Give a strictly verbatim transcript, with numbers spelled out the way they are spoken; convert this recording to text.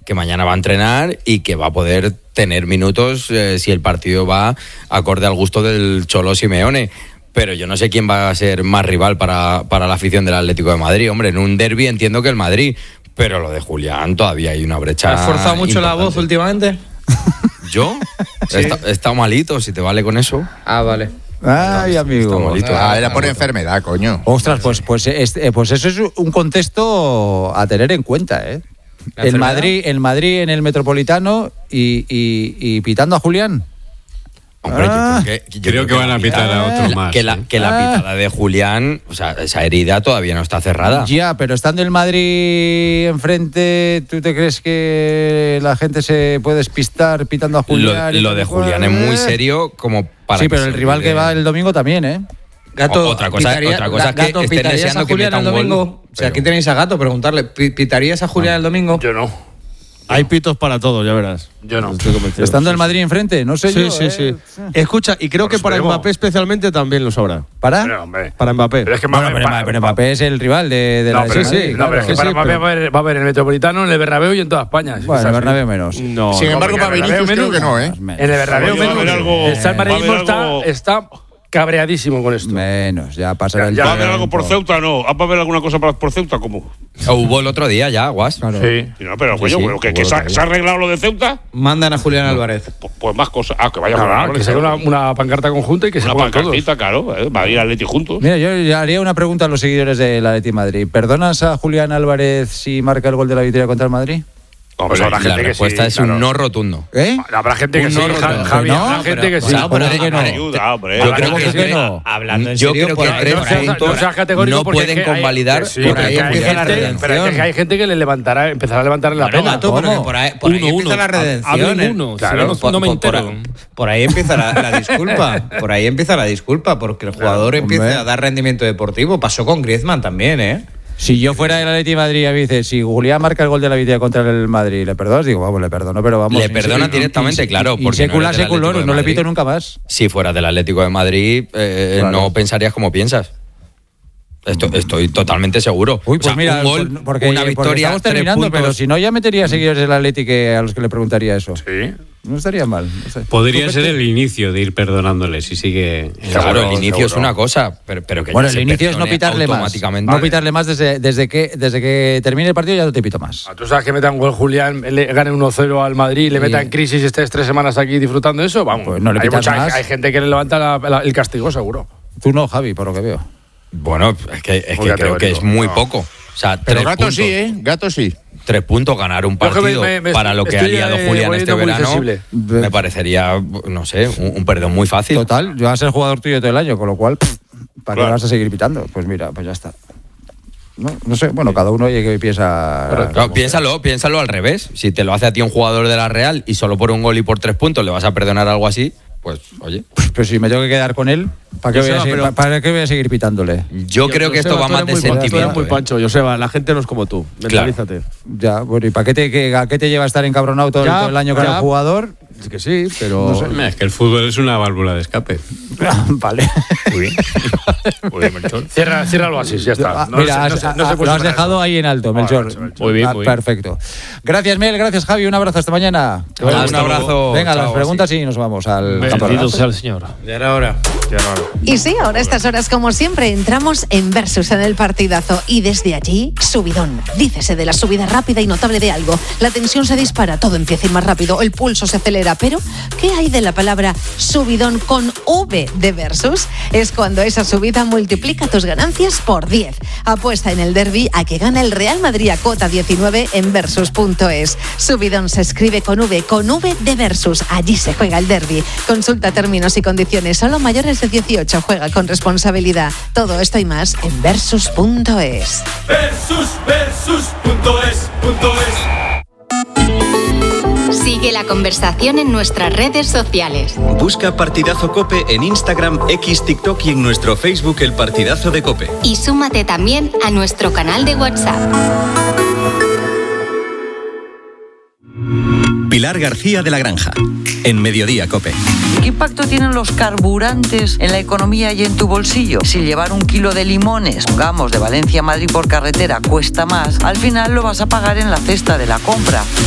que mañana va a entrenar y que va a poder tener minutos eh, si el partido va acorde al gusto del Cholo Simeone. Pero yo no sé quién va a ser más rival para, para la afición del Atlético de Madrid. Hombre, en un derbi entiendo que el Madrid, pero lo de Julián todavía hay una brecha. ¿Has forzado mucho importante. la voz últimamente? ¿Yo? Sí. He, esta, he estado malito, si te vale con eso. Ah, vale. Ay, amigo. Ah, era por enfermedad, coño. Ostras, pues, pues, este, pues eso es un contexto a tener en cuenta, ¿eh? El Madrid, el Madrid en el Metropolitano y, y, y pitando a Julián. Hombre, ah, yo creo que, yo creo que, que van a pitar a otro más. Que la, ¿eh? que la pitada de Julián, o sea, esa herida todavía no está cerrada. Ya, pero estando el Madrid enfrente, ¿tú te crees que la gente se puede despistar pitando a Julián? Lo, lo de Julián es muy serio como para... Sí, pero el rival que va el domingo también, ¿eh? Gato, o, otra cosa, pitaría, otra cosa Gato, que estén ¿pitarías deseando a Julián que meta el un domingo? gol, O sea, aquí tenéis a Gato, preguntarle, ¿pitarías a Julián no. el domingo? Yo no. Hay pitos para todos, ya verás. Yo no. Estando el Madrid enfrente, no sé sí, yo. Sí, eh. sí, sí. Escucha, y creo Por que para supremo. Mbappé especialmente también lo sabrá. ¿Para? Pero, hombre. Para Mbappé. Pero es que bueno, Mbappé, pero, para, pero Mbappé es el rival de, de no, la pero sí, sí, sí, no, claro. pero es que sí, para sí, Mbappé pero... va a haber, va a haber en el Metropolitano, en el Bernabéu y en toda España. Bueno, en el Bernabéu menos. No. Sin embargo, para Vinicius creo que no, ¿eh? En el Bernabéu menos. El salmadridismo está, está cabreadísimo con esto. Menos, ya pasará el Ya, tiempo. ya. ¿Va a haber algo por Ceuta? No. ¿Va a haber alguna cosa por Ceuta? ¿Cómo? Hubo el otro día ya, Guas. Claro. Sí. No, pero Sí, coño, sí, bueno, que, hubo que el se, otro ha, día. ¿se ha arreglado lo de Ceuta? Mandan a Julián Álvarez. Pues, pues más cosas. Ah, que vaya a Claro, jugar. que se haga una, una pancarta conjunta y que se Una pongan todos. pancartita, claro. Eh, Madrid y Atleti juntos. Mira, yo ya haría una pregunta a los seguidores del Atleti Madrid. ¿Perdonas a Julián Álvarez si marca el gol de la victoria contra el Madrid? Hombre, habrá la gente que respuesta sí, es claro. un no rotundo. ¿Eh? Habrá gente que Un sí, no rotundo. Javi. No, Habrá gente que sí. o sea, ¿por qué no? Ayuda, hombre. Yo Habrá creo gente que que no. Hablando en Yo serio, creo por que ahí- tres No seas- puntos no seas categórico no porque pueden es que hay- convalidar. Sí, por pero ahí es que hay empieza la gente- redención. pero es que hay gente que le levantará, empezará a levantarle la Claro, pena. Gato, porque por ahí, por ahí Uno, empieza uno. la redención. Hablen ¿eh? uno, Claro, si no, por, no me por- por entero. ahí- por ahí empieza la, la disculpa. Por ahí empieza la disculpa, porque el jugador empieza hombre. a dar rendimiento deportivo. Pasó con Griezmann también, ¿eh? Si yo fuera del Atleti Madrid y me dice, si Julián marca el gol de la victoria contra el Madrid, ¿le perdonas? Digo, vamos, le perdono, pero vamos. Le perdona in- directamente, in- claro, in- porque secula no eres del seculorum, Atlético de no le Madrid. pito nunca más. Si fueras del Atlético de Madrid, eh, Claro. no pensarías como piensas. Esto, estoy totalmente seguro. Uy, pues O sea, mira, un gol, por- porque, una porque victoria, estamos tres terminando, puntos. pero si no ya metería seguidores del Atleti que a los que le preguntaría eso. Sí. No estaría mal. No sé. Podría ¿Tú ser qué- el inicio de ir perdonándole si sigue. Claro, Seguro, el inicio es seguro. una cosa, pero, pero que Bueno, ya el se inicio es no perdone pitarle más. automáticamente. No pitarle más desde, desde, que, desde que termine el partido, ya no te pito más. Ah, Tú sabes que meta un gol Julián, le gane uno cero al Madrid, le Sí. meta en crisis y estés tres semanas aquí disfrutando de eso, vamos. Pues no le hay, pitas mucha- más. hay gente que le levanta la- la- el castigo, seguro. Tú no, Javi, por lo que veo. Bueno, es que, es Muy que creo que es categórico. muy No. poco. O sea, Pero tres Gato puntos, sí, ¿eh? Gato sí. Tres puntos ganar un Yo creo que partido me- me- para lo que ha estoy, liado eh, Julián este volviendo muy verano sensible. me parecería, no sé, un, un perdón muy fácil. Total, yo voy a ser jugador tuyo todo el año, con lo cual, pff, ¿para qué Claro. vas a seguir pitando? Pues mira, pues ya está. No, no sé, bueno, cada uno oye que piensa. Pero, claro, piénsalo, piénsalo al revés. Si te lo hace a ti un jugador de la Real y solo por un gol y por tres puntos le vas a perdonar algo así, pues oye. Pero si me tengo que quedar con él, ¿para qué, voy a, Joseba, seguir, pero- pa- ¿para qué voy a seguir pitándole? Yo creo que esto Joseba, va tú más eres de muy pan- tú eres sentimiento. muy eh. pancho, Joseba, la gente no es como tú. Mentalízate. Ya, bueno, ¿y para qué te, que, a qué te lleva estar encabronado todo, el- Ya, todo el año con ya. el jugador? Es que sí, pero. No sé. Es que el fútbol es una válvula de escape. Vale. Muy bien. Muy bien, Melchor. Cierra, ciérralo así, ya está. Ah, No Mira, se- has- no se- no se ah, lo has cuestiona dejado eso. ahí en alto, Vale, Melchor. Melchor, Melchor. Muy bien, Ah, muy bien. perfecto. Gracias, Mel, gracias, Javi. Un abrazo, hasta mañana. Que vaya Un bien. abrazo. Venga, chao, las preguntas y nos vamos al Bendito campeonato. sea el Señor. Ya era hora. Ya no, no. Y sí, ahora a estas horas, como siempre, entramos en Versus en el partidazo. Y desde allí, subidón. Dícese de la subida rápida y notable de algo. La tensión se dispara, todo empieza a ir más rápido, el pulso se acelera. Pero, ¿qué hay de la palabra subidón con V de Versus? Es cuando esa subida multiplica tus ganancias por diez. Apuesta en el derbi a que gana el Real Madrid a cuota diecinueve en versus punto es. Subidón se escribe con V, con V de Versus. Allí se juega el derbi. Consulta términos y condiciones. Solo mayores de dieciocho. Juega con responsabilidad. Todo esto y más en versus punto es. Versus, versus, punto es, punto es. Sigue la conversación en nuestras redes sociales. Busca Partidazo Cope en Instagram, X, TikTok y en nuestro Facebook El Partidazo de Cope. Y súmate también a nuestro canal de WhatsApp. Pilar García de la Granja, en Mediodía Cope. ¿Qué impacto tienen los carburantes en la economía y en tu bolsillo? Si llevar un kilo de limones, pongamos, de Valencia a Madrid por carretera cuesta más, al final lo vas a pagar en la cesta de la compra.